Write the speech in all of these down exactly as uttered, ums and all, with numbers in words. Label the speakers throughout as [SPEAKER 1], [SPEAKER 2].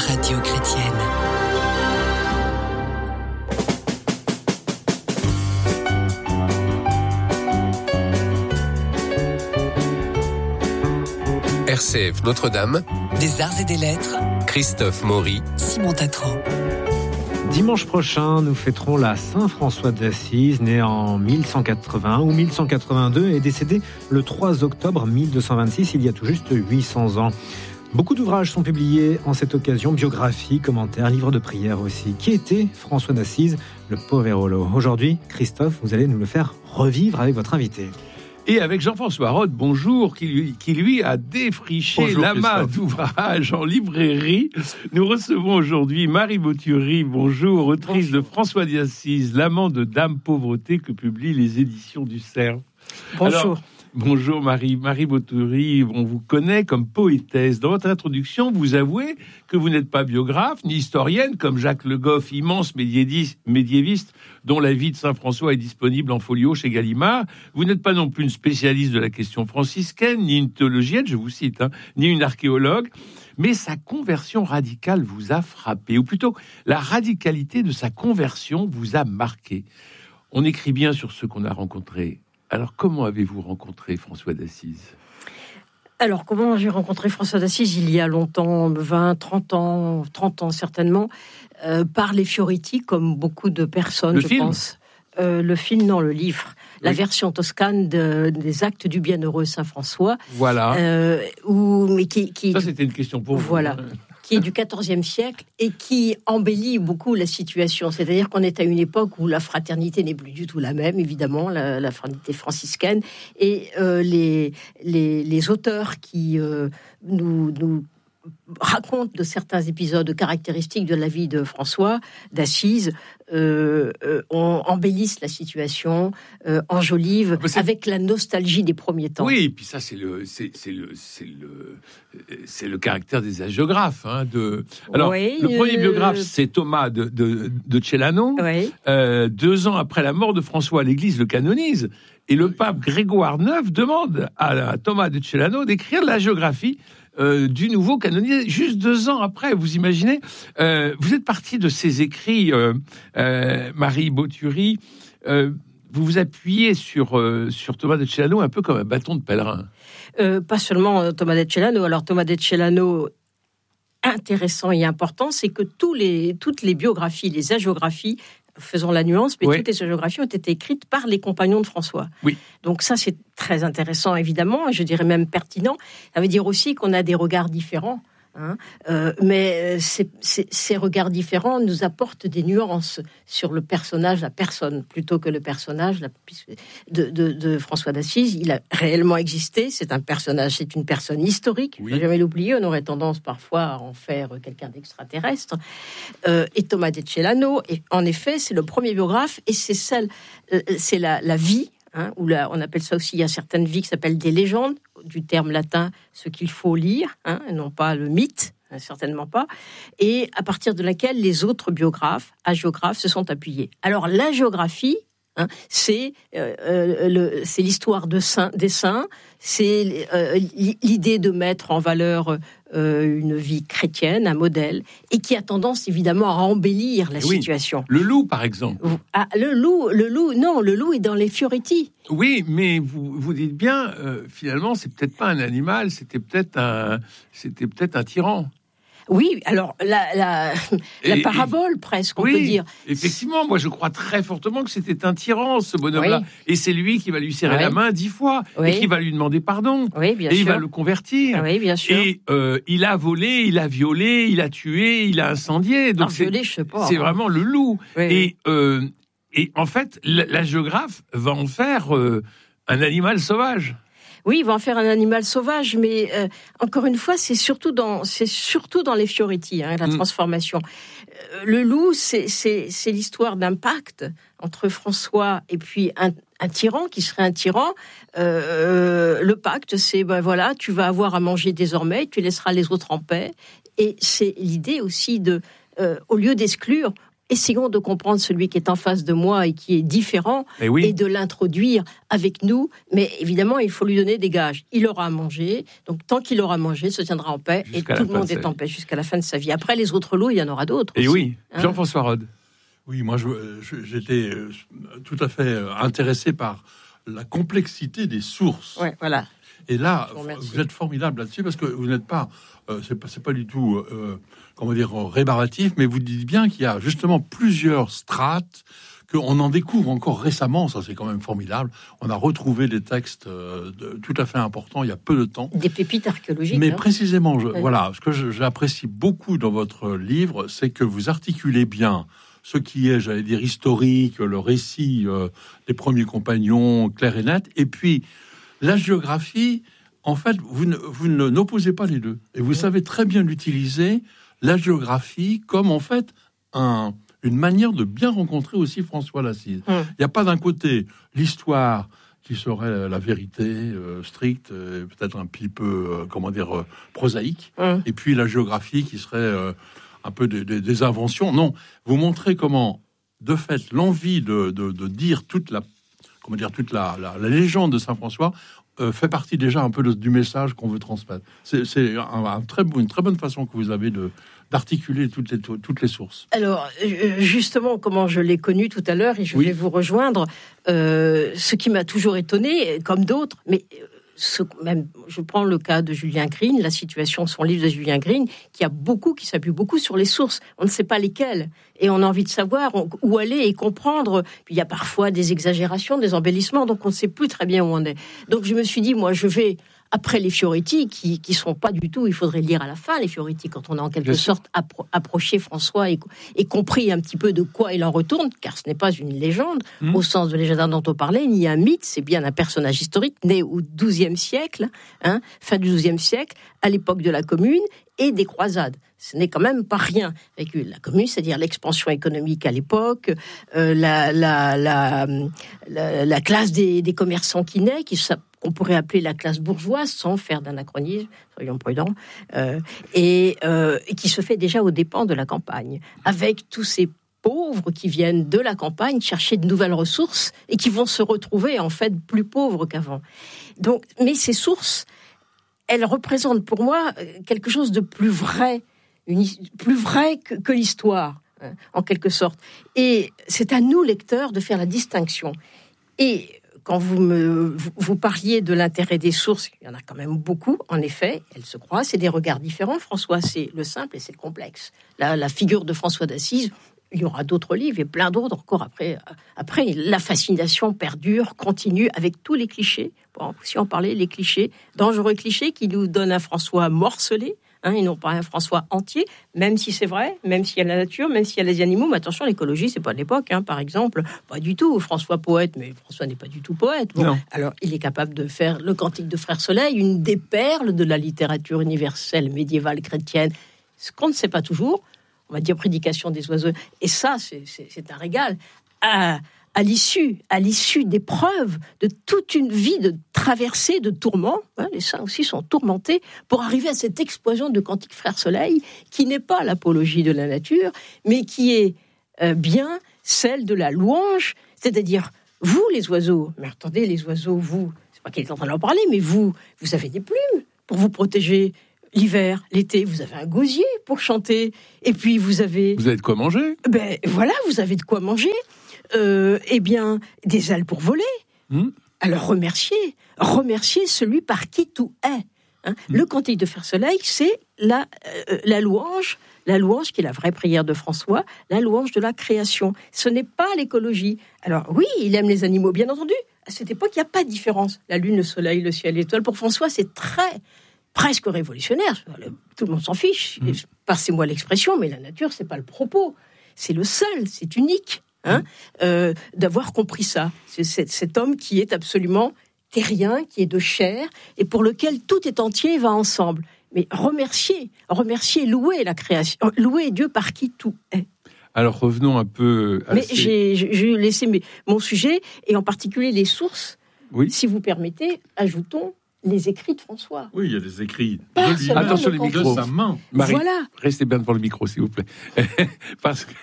[SPEAKER 1] radio chrétienne.
[SPEAKER 2] R C F Notre-Dame,
[SPEAKER 1] des arts et des lettres,
[SPEAKER 2] Christophe Maury,
[SPEAKER 1] Simon Tatran.
[SPEAKER 3] Dimanche prochain, nous fêterons la Saint-François d'Assise, né en mille cent quatre-vingt-un ou mille cent quatre-vingt-deux et décédé le trois octobre mille deux cent vingt-six, il y a tout juste huit cents ans. Beaucoup d'ouvrages sont publiés en cette occasion, biographies, commentaires, livres de prières aussi. Qui était François d'Assise, le Poverolo ? Aujourd'hui, Christophe, vous allez nous le faire revivre avec votre invité.
[SPEAKER 4] Et avec Jean-François Rode, bonjour, qui lui, qui lui a défriché bonjour, l'amas d'ouvrages en librairie. Nous recevons aujourd'hui Marie Boturi, bonjour, autrice bonjour. de François d'Assise, l'amant de Dame Pauvreté que publient les éditions du Cerf.
[SPEAKER 5] Bonjour.
[SPEAKER 4] Alors, bonjour Marie, Marie Boturi, on vous connaît comme poétesse. Dans votre introduction, vous avouez que vous n'êtes pas biographe ni historienne, comme Jacques Le Goff, immense médiéviste, dont la vie de Saint François est disponible en folio chez Gallimard. Vous n'êtes pas non plus une spécialiste de la question franciscaine, ni une théologienne, je vous cite, hein, ni une archéologue. Mais sa conversion radicale vous a frappé, ou plutôt la radicalité de sa conversion vous a marqué. On écrit bien sur ceux qu'on a rencontrés. Alors, comment avez-vous rencontré François d'Assise ?
[SPEAKER 5] Alors, comment j'ai rencontré François d'Assise il y a longtemps, vingt, trente ans, trente ans certainement, euh, par les Fioretti, comme beaucoup de personnes,
[SPEAKER 4] le
[SPEAKER 5] je
[SPEAKER 4] film
[SPEAKER 5] pense. Euh, le film, non, le livre. Oui. La version toscane de, des Actes du Bienheureux Saint-François.
[SPEAKER 4] Voilà.
[SPEAKER 5] Euh, où, mais qui, qui,
[SPEAKER 4] Ça, c'était une question pour vous.
[SPEAKER 5] Voilà. Qui est du quatorzième siècle et qui embellit beaucoup la situation. C'est-à-dire qu'on est à une époque où la fraternité n'est plus du tout la même, évidemment, la, la fraternité franciscaine. Et euh, les, les, les auteurs qui euh, nous... nous raconte de certains épisodes caractéristiques de la vie de François d'Assise, euh, euh, on embellisse la situation, euh, enjolive avec la nostalgie des premiers temps.
[SPEAKER 4] Oui, et puis ça c'est le c'est, c'est le c'est le c'est le caractère des hagiographes. Hein, de alors
[SPEAKER 5] oui,
[SPEAKER 4] le premier
[SPEAKER 5] euh...
[SPEAKER 4] biographe c'est Thomas de de, de Celano.
[SPEAKER 5] Oui.
[SPEAKER 4] Euh, deux ans après la mort de François, l'Église le canonise. Et le pape Grégoire neuf demande à Thomas de Celano d'écrire la géographie euh, du nouveau canonisé, juste deux ans après. Vous imaginez, euh, vous êtes parti de ces écrits, euh, euh, Marie Boturi, euh, vous vous appuyez sur, euh, sur Thomas de Celano un peu comme un bâton de pèlerin.
[SPEAKER 5] Euh, pas seulement euh, Thomas de Celano. Alors Thomas de Celano, intéressant et important, c'est que tous les, toutes les biographies, les hagiographies, faisons la nuance, mais oui. toutes les hagiographies ont été écrites par les compagnons de François.
[SPEAKER 4] Oui.
[SPEAKER 5] Donc ça, c'est très intéressant, évidemment, et je dirais même pertinent. Ça veut dire aussi qu'on a des regards différents. Hein, euh, mais ces, ces, ces regards différents nous apportent des nuances sur le personnage, la personne, plutôt que le personnage la, de, de, de François d'Assise. Il a réellement existé, c'est un personnage, c'est une personne historique, oui. Il ne faut jamais l'oublier, on aurait tendance parfois à en faire quelqu'un d'extraterrestre. Euh, et Thomas de Celano, et en effet, c'est le premier biographe, et c'est celle, euh, c'est la, la vie, hein, où la, on appelle ça aussi, il y a certaines vies qui s'appellent des légendes, du terme latin, ce qu'il faut lire, hein, et non pas le mythe, hein, certainement pas, et à partir de laquelle les autres biographes, hagiographes, se sont appuyés. Alors, la géographie, hein, c'est, euh, le, c'est l'histoire de saint, des saints, c'est euh, l'idée de mettre en valeur euh, une vie chrétienne, un modèle, et qui a tendance évidemment à embellir la oui. situation.
[SPEAKER 4] Le loup, par exemple.
[SPEAKER 5] Ah, le loup, le loup, non, le loup est dans les Fioretti.
[SPEAKER 4] Oui, mais vous vous dites bien, euh, finalement, c'est peut-être pas un animal, c'était peut-être un, c'était peut-être un tyran.
[SPEAKER 5] Oui, alors la, la, la et, parabole et, presque, on
[SPEAKER 4] oui,
[SPEAKER 5] peut dire.
[SPEAKER 4] Effectivement, moi je crois très fortement que c'était un tyran, ce bonhomme-là. Oui. Et c'est lui qui va lui serrer oui. la main dix fois, oui. et qui va lui demander pardon.
[SPEAKER 5] Oui, bien
[SPEAKER 4] et
[SPEAKER 5] sûr.
[SPEAKER 4] il va le convertir.
[SPEAKER 5] Oui, bien sûr.
[SPEAKER 4] Et euh, il a volé, il a violé, il a tué, il a incendié. Donc
[SPEAKER 5] non,
[SPEAKER 4] c'est,
[SPEAKER 5] violé, je sais pas.
[SPEAKER 4] C'est hein. vraiment le loup.
[SPEAKER 5] Oui,
[SPEAKER 4] et,
[SPEAKER 5] oui.
[SPEAKER 4] Euh, et en fait, la, la géographe va en faire euh, un animal sauvage.
[SPEAKER 5] Oui, il va en faire un animal sauvage, mais euh, encore une fois, c'est surtout dans, c'est surtout dans les Fioretti, hein, la mmh. transformation. Euh, le loup, c'est, c'est, c'est l'histoire d'un pacte entre François et puis un, un tyran qui serait un tyran. Euh, le pacte, c'est ben voilà, tu vas avoir à manger désormais, tu laisseras les autres en paix. Et c'est l'idée aussi de, euh, au lieu d'exclure, essayons de comprendre celui qui est en face de moi et qui est différent,
[SPEAKER 4] Et oui.
[SPEAKER 5] et de l'introduire avec nous. Mais évidemment, il faut lui donner des gages. Il aura à manger, donc tant qu'il aura mangé, se tiendra en paix,
[SPEAKER 4] Jusqu'à
[SPEAKER 5] et
[SPEAKER 4] la
[SPEAKER 5] tout le
[SPEAKER 4] fin de
[SPEAKER 5] monde
[SPEAKER 4] sa
[SPEAKER 5] est en
[SPEAKER 4] vie.
[SPEAKER 5] paix jusqu'à la fin de sa vie. Après, les autres lots, il y en aura d'autres.
[SPEAKER 4] Et
[SPEAKER 5] aussi.
[SPEAKER 4] oui,
[SPEAKER 5] Hein.
[SPEAKER 4] Jean-François Rode.
[SPEAKER 6] Oui, moi, je, je- j'étais euh, tout à fait euh, intéressé par la complexité des sources.
[SPEAKER 5] Ouais, voilà.
[SPEAKER 6] Et là,
[SPEAKER 5] Je vous remercie.
[SPEAKER 6] vous êtes formidable là-dessus parce que vous n'êtes pas, euh, c'est pas, c'est pas du tout, euh, comment dire, rébarbatif, mais vous dites bien qu'il y a justement plusieurs strates, qu'on en découvre encore récemment. Ça, c'est quand même formidable. On a retrouvé des textes euh, de- tout à fait importants il y a peu de temps.
[SPEAKER 5] Des pépites archéologiques.
[SPEAKER 6] Mais
[SPEAKER 5] hein.
[SPEAKER 6] précisément, je,
[SPEAKER 5] Oui.
[SPEAKER 6] voilà, ce que je- j'apprécie beaucoup dans votre livre, c'est que vous articulez bien ce qui est, j'allais dire, historique, le récit euh, des premiers compagnons, clair et net, et puis la géographie. En fait, vous ne, vous ne n'opposez pas les deux, et vous savez très bien utiliser la géographie comme en fait un, une manière de bien rencontrer aussi François d'Assise.
[SPEAKER 5] Hum.
[SPEAKER 6] Il n'y a pas d'un côté l'histoire qui serait la vérité euh, stricte, euh, peut-être un petit peu, euh, comment dire, euh, prosaïque,
[SPEAKER 5] Hum.
[SPEAKER 6] et puis la géographie qui serait euh, un peu des, des- des inventions. Non, vous montrez comment, de fait, l'envie de, de- de dire toute la, comment dire, toute la, la- la légende de Saint-François euh, fait partie déjà un peu de- du message qu'on veut transmettre. C'est, c'est un, un très, bon- une très bonne façon que vous avez de d'articuler toutes les, toutes les sources.
[SPEAKER 5] Alors, euh, justement, comment je l'ai connu tout à l'heure, et je
[SPEAKER 6] Oui.
[SPEAKER 5] vais vous rejoindre, euh, ce qui m'a toujours étonné, comme d'autres, mais euh, ce, même, je prends le cas de Julien Green, la situation, son livre de Julien Green, qui a beaucoup, qui s'appuie beaucoup sur les sources. On ne sait pas lesquelles, et on a envie de savoir on- où aller et comprendre. Puis il y a parfois des exagérations, des embellissements, donc on ne sait plus très bien où on est. Donc je me suis dit, moi, je vais après les Fioretti, qui qui sont pas du tout, il faudrait lire à la fin les Fioretti, quand on a en quelque
[SPEAKER 4] Bien sûr.
[SPEAKER 5] sorte appro- approché François et, et compris un petit peu de quoi il en retourne, car ce n'est pas une légende,
[SPEAKER 4] Mmh.
[SPEAKER 5] au sens de légende dont on parlait, ni un mythe, c'est bien un personnage historique né au douzième siècle, hein, fin du douzième siècle, à l'époque de la Commune et des croisades. Ce n'est quand même pas rien. Avec la Commune, c'est-à-dire l'expansion économique à l'époque, euh, la, la, la, la, la classe des, des commerçants qui naît, qui s'a- qu'on pourrait appeler la classe bourgeoise, sans faire d'anachronisme, soyons prudents, euh, et, euh, et qui se fait déjà aux dépens de la campagne, avec tous ces pauvres qui viennent de la campagne chercher de nouvelles ressources et qui vont se retrouver en fait plus pauvres qu'avant. Donc, mais ces sources, elles représentent pour moi quelque chose de plus vrai, une, plus vrai que, que l'histoire, hein, en quelque sorte. Et c'est à nous, lecteurs, de faire la distinction. Et quand vous, me, vous, vous parliez de l'intérêt des sources, il y en a quand même beaucoup, en effet, elles se croisent, c'est des regards différents. François, c'est le simple et c'est le complexe. La, la figure de François d'Assise, il y aura d'autres livres et plein d'autres encore après. Après, la fascination perdure, continue avec tous les clichés. Bon, si on parlait les clichés, dangereux clichés qui nous donnent un François morcelé, hein, et non pas un François entier, même si c'est vrai, même s'il y a la nature, même s'il y a les animaux. Mais attention, l'écologie, c'est pas de l'époque, hein, par exemple. Pas du tout. François poète, mais François n'est pas du tout poète. Bon,
[SPEAKER 4] Non.
[SPEAKER 5] alors, il est capable de faire le Cantique de Frère Soleil, une des perles de la littérature universelle médiévale chrétienne. Ce qu'on ne sait pas toujours, on va dire prédication des oiseaux. Et ça, c'est, c'est, c'est un régal. À, à l'issue, à l'issue d'épreuves, de toute une vie de traversée, de tourments, hein, les saints aussi sont tourmentés pour arriver à cette explosion de Cantique Frère Soleil, qui n'est pas l'apologie de la nature, mais qui est euh, bien celle de la louange, c'est-à-dire vous, les oiseaux. Mais attendez, les oiseaux, vous, c'est pas qu'il est en train d'en parler, mais vous, vous avez des plumes pour vous protéger. L'hiver, l'été, vous avez un gosier pour chanter. Et puis, vous avez...
[SPEAKER 4] Vous avez de quoi manger?
[SPEAKER 5] Ben voilà, vous avez de quoi manger. Euh, eh bien, des ailes pour voler.
[SPEAKER 4] Mmh.
[SPEAKER 5] Alors, remerciez. Remerciez celui par qui tout est. Hein.
[SPEAKER 4] Mmh.
[SPEAKER 5] Le Cantique de Frère Soleil, c'est la, euh, la louange, la louange qui est la vraie prière de François, la louange de la création. Ce n'est pas l'écologie. Alors oui, il aime les animaux, bien entendu. À cette époque, il n'y a pas de différence. La lune, le soleil, le ciel, l'étoile. Pour François, c'est très... presque révolutionnaire, tout le monde s'en fiche, mmh. Passez-moi l'expression, mais la nature, c'est pas le propos, c'est le seul, c'est unique, hein, mmh. euh, d'avoir compris ça. C'est, c'est cet homme qui est absolument terrien, qui est de chair, et pour lequel tout est entier va ensemble. Mais remercier, remercier, louer la création, louer Dieu par qui tout est.
[SPEAKER 4] Alors revenons un peu à
[SPEAKER 5] Mais
[SPEAKER 4] ces...
[SPEAKER 5] j'ai, j'ai laissé mes, mon sujet, et en particulier les sources,
[SPEAKER 4] oui.
[SPEAKER 5] Si vous permettez, ajoutons les écrits de François.
[SPEAKER 6] Oui, il y a des écrits
[SPEAKER 5] Pas
[SPEAKER 6] de lui-même,
[SPEAKER 4] Attention les
[SPEAKER 6] de
[SPEAKER 4] micros.
[SPEAKER 6] sa main.
[SPEAKER 4] Marie,
[SPEAKER 5] Voilà.
[SPEAKER 4] restez bien devant le micro, s'il vous plaît. Parce que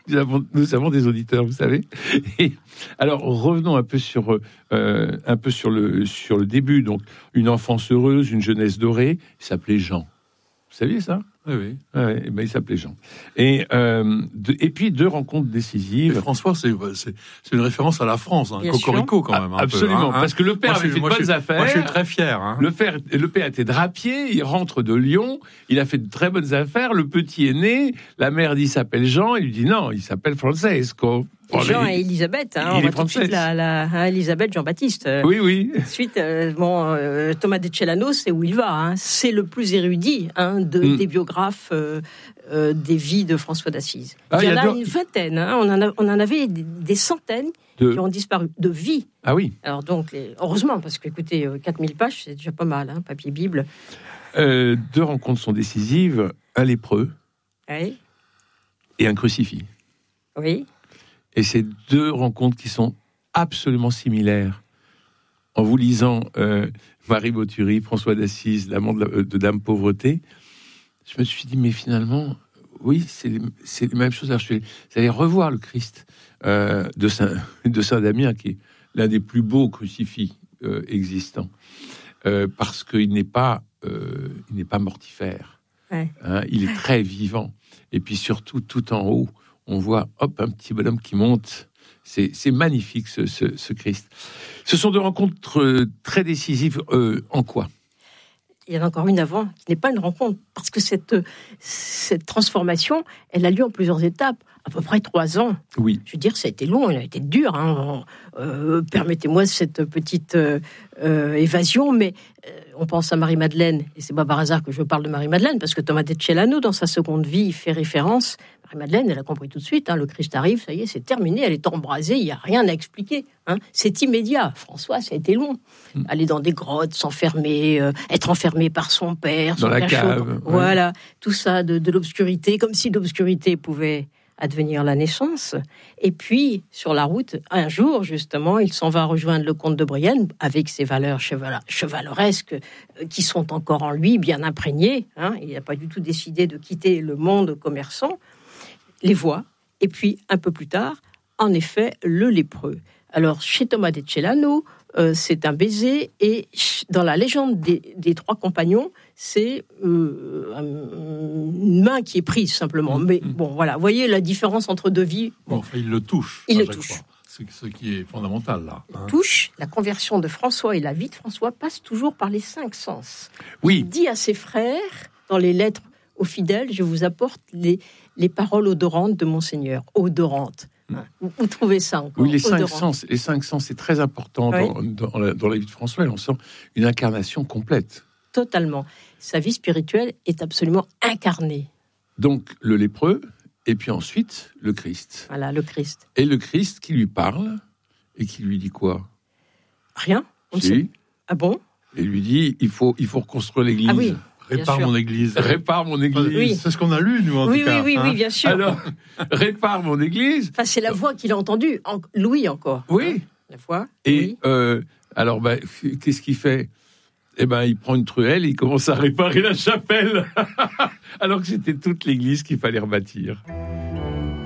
[SPEAKER 4] Nous avons, nous avons des auditeurs, vous savez. Et alors, revenons un peu sur, euh, un peu sur le, sur le début. Donc, une enfance heureuse, une jeunesse dorée. Il s'appelait Jean. Vous saviez ça?
[SPEAKER 6] Oui, oui.
[SPEAKER 4] Ouais, et ben, il s'appelait Jean. Et, euh, de, et puis, deux rencontres décisives.
[SPEAKER 6] Et François, c'est, c'est, c'est une référence à la France, hein,
[SPEAKER 5] Bien
[SPEAKER 6] cocorico
[SPEAKER 5] sûr.
[SPEAKER 6] quand même. Un
[SPEAKER 4] Absolument,
[SPEAKER 6] peu, hein,
[SPEAKER 4] parce que le père
[SPEAKER 6] moi,
[SPEAKER 4] avait
[SPEAKER 6] je,
[SPEAKER 4] fait de
[SPEAKER 6] moi,
[SPEAKER 4] bonnes
[SPEAKER 6] je,
[SPEAKER 4] affaires.
[SPEAKER 6] Moi, je suis très fier. Hein.
[SPEAKER 4] Le père, le père était drapier, il rentre de Lyon, il a fait de très bonnes affaires, le petit est né, la mère dit il s'appelle Jean, il lui dit non, il s'appelle Francesco.
[SPEAKER 5] Jean et Elisabeth, hein,
[SPEAKER 4] il
[SPEAKER 5] on
[SPEAKER 4] est
[SPEAKER 5] voit tout de
[SPEAKER 4] français.
[SPEAKER 5] suite la, la hein, Elisabeth Jean-Baptiste.
[SPEAKER 4] Oui, oui.
[SPEAKER 5] Ensuite, euh, bon, euh, Thomas de Celano, c'est où il va. Hein. C'est le plus érudit hein, de,
[SPEAKER 4] Mm.
[SPEAKER 5] des biographes euh, euh, des vies de François d'Assise.
[SPEAKER 4] Ah,
[SPEAKER 5] il y en
[SPEAKER 4] il
[SPEAKER 5] a
[SPEAKER 4] adore-
[SPEAKER 5] une vingtaine. Hein. On, en a, on en avait des, des centaines
[SPEAKER 4] De-
[SPEAKER 5] qui ont disparu de vie.
[SPEAKER 4] Ah oui.
[SPEAKER 5] Alors donc, les- heureusement, parce que écoutez, euh, quatre mille pages, c'est déjà pas mal, hein, papier Bible.
[SPEAKER 4] Euh, deux rencontres sont décisives, un lépreux
[SPEAKER 5] Oui,
[SPEAKER 4] et un crucifix.
[SPEAKER 5] oui.
[SPEAKER 4] Et ces deux rencontres qui sont absolument similaires. En vous lisant euh, Marie Bottury, François d'Assise, l'amant de, la- euh, de Dame Pauvreté, je me suis dit, mais finalement, oui, c'est les, c'est les mêmes choses. Alors, je suis allé revoir le Christ euh, de, Saint, de Saint-Damien, qui est l'un des plus beaux crucifix euh, existants, euh, parce qu'il n'est pas, euh, il n'est pas mortifère.
[SPEAKER 5] Ouais.
[SPEAKER 4] Hein, il est très vivant. Et puis surtout, tout en haut, on voit, hop, un petit bonhomme qui monte. C'est, c'est magnifique, ce, ce, ce Christ. Ce sont deux rencontres euh, très décisives. Euh, en quoi?
[SPEAKER 5] Il y en a encore une avant, qui n'est pas une rencontre, parce que cette, cette transformation, elle a lieu en plusieurs étapes, à peu près trois ans.
[SPEAKER 4] Oui.
[SPEAKER 5] Je veux dire, ça a été long, il a été dur. Hein. Euh, permettez-moi cette petite euh, euh, évasion, mais euh, on pense à Marie-Madeleine, et c'est pas par hasard que je parle de Marie-Madeleine, parce que Thomas de Celano, dans sa seconde vie, il fait référence. Marie-Madeleine, elle a compris tout de suite, hein, le Christ arrive, ça y est, c'est terminé, elle est embrasée, il n'y a rien à expliquer. Hein. C'est immédiat. François, ça a été long. Mmh. Aller dans des grottes, s'enfermer, euh, être enfermé par son père, son
[SPEAKER 4] dans la
[SPEAKER 5] cachot,
[SPEAKER 4] cave. Ouais.
[SPEAKER 5] Voilà, tout ça de, de l'obscurité, comme si l'obscurité pouvait advenir la naissance. Et puis, sur la route, un jour, justement, il s'en va rejoindre le comte de Brienne, avec ses valeurs cheval- chevaleresques euh, qui sont encore en lui, bien imprégnées. Hein. Il n'a pas du tout décidé de quitter le monde commerçant. Les voit. Et puis, un peu plus tard, en effet, le lépreux. Alors, chez Thomas de Celano, euh, c'est un baiser, et dans la légende des, des trois compagnons, c'est euh, une main qui est prise, simplement. Mais bon, voilà, vous voyez la différence entre deux vies.
[SPEAKER 6] Bon, enfin, il le touche.
[SPEAKER 5] Il
[SPEAKER 6] à
[SPEAKER 5] le
[SPEAKER 6] chaque
[SPEAKER 5] touche.
[SPEAKER 6] fois. C'est ce qui est fondamental, là. Hein.
[SPEAKER 5] Touche, la conversion de François et la vie de François passe toujours par les cinq sens.
[SPEAKER 4] Oui.
[SPEAKER 5] Il dit à ses frères, dans les lettres aux fidèles, je vous apporte les, les paroles odorantes de Monseigneur. Odorantes. Hein. Vous, vous trouvez ça encore?
[SPEAKER 4] Oui, les cinq
[SPEAKER 5] Odorantes.
[SPEAKER 4] sens, les cinq sens, c'est très important
[SPEAKER 5] Oui.
[SPEAKER 4] dans, dans, la, dans la vie de François. Et on sent une incarnation complète.
[SPEAKER 5] Totalement. Sa vie spirituelle est absolument incarnée.
[SPEAKER 4] Donc, le lépreux, et puis ensuite, le Christ.
[SPEAKER 5] Voilà, le Christ.
[SPEAKER 4] Et le Christ qui lui parle, et qui lui dit quoi?
[SPEAKER 5] Rien. On ne
[SPEAKER 4] Si.
[SPEAKER 5] sait. Ah bon?
[SPEAKER 4] Et lui dit, il faut, il faut reconstruire l'église.
[SPEAKER 5] Ah oui.
[SPEAKER 6] Répare
[SPEAKER 5] sûr.
[SPEAKER 6] mon église.
[SPEAKER 4] Répare mon église.
[SPEAKER 5] Oui.
[SPEAKER 6] C'est ce qu'on a lu, nous, en
[SPEAKER 5] Oui,
[SPEAKER 6] tout
[SPEAKER 5] oui,
[SPEAKER 6] cas.
[SPEAKER 5] oui,
[SPEAKER 6] hein.
[SPEAKER 5] oui, bien sûr.
[SPEAKER 4] Alors, répare mon église.
[SPEAKER 5] Enfin, c'est la voix qu'il a entendue. En... Louis encore.
[SPEAKER 4] Oui.
[SPEAKER 5] La voix.
[SPEAKER 4] Et
[SPEAKER 5] Oui.
[SPEAKER 4] euh, alors, bah, qu'est-ce qu'il fait? Eh ben, il prend une truelle et il commence à réparer la chapelle. Alors que c'était toute l'église qu'il fallait rebâtir.